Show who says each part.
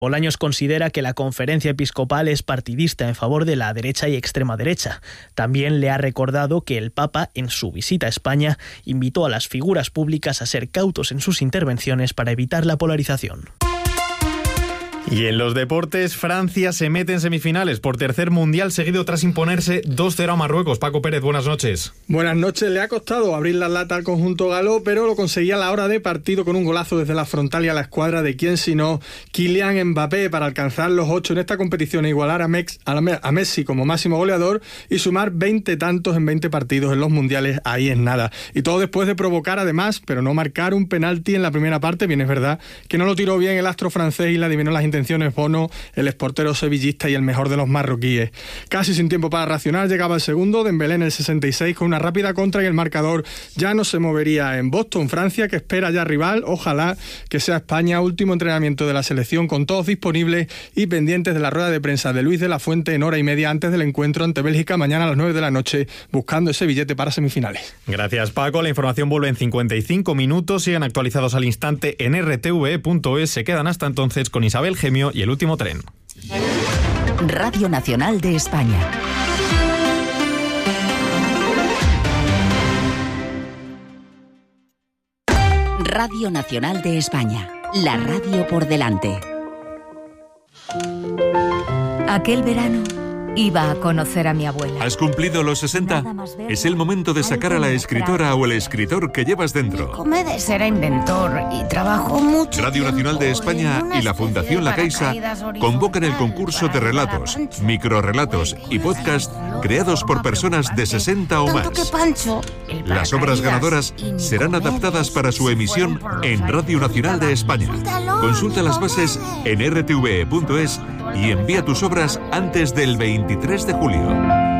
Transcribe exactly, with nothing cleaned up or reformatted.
Speaker 1: Bolaños considera que la conferencia episcopal es partidista en favor de la derecha y extrema derecha. También le ha recordado que el Papa, en su visita a España, invitó a las figuras públicas a ser cautos en sus intervenciones para evitar la polarización.
Speaker 2: Y en los deportes, Francia se mete en semifinales por tercer mundial seguido tras imponerse dos cero a Marruecos. Paco Pérez, buenas noches.
Speaker 3: Buenas noches. Le ha costado abrir la lata al conjunto galo, pero lo conseguía a la hora de partido con un golazo desde la frontal y a la escuadra de quién sino Kylian Mbappé para alcanzar los ocho en esta competición e igualar a, Mex, a Messi como máximo goleador y sumar veinte tantos en veinte partidos en los mundiales. Ahí es nada. Y todo después de provocar además, pero no marcar un penalti en la primera parte. Bien, es verdad que no lo tiró bien el astro francés y le adivinó las intenciones Bono, el exportero sevillista y el mejor de los marroquíes. Casi sin tiempo para reaccionar llegaba el segundo, Dembélé en el sesenta y seis con una rápida contra y el marcador ya no se movería en Boston. Francia, que espera ya rival, ojalá que sea España. Último entrenamiento de la selección con todos disponibles y pendientes de la rueda de prensa de Luis de la Fuente en hora y media antes del encuentro ante Bélgica mañana a las nueve de la noche, buscando ese billete para semifinales.
Speaker 2: Gracias, Paco. La información vuelve en cincuenta y cinco minutos. Siguen actualizados al instante en r t v e punto es. Se quedan hasta entonces con Isabel Gemio y el último tren.
Speaker 4: Radio Nacional de España. Radio Nacional de España. La radio por delante.
Speaker 5: Aquel verano iba a conocer a mi abuela.
Speaker 6: ¿Has cumplido los sesenta? Es el momento de sacar a la escritora o el escritor que llevas dentro.
Speaker 5: Comedes era inventor y trabajó mucho.
Speaker 6: Radio Nacional de España y la Fundación La Caixa convocan el concurso de relatos, microrrelatos y podcast creados por personas de sesenta o más. Las obras ganadoras serán adaptadas para su emisión en Radio Nacional de España. Consulta las bases en r t v e punto es y envía tus obras antes del veintitrés de julio.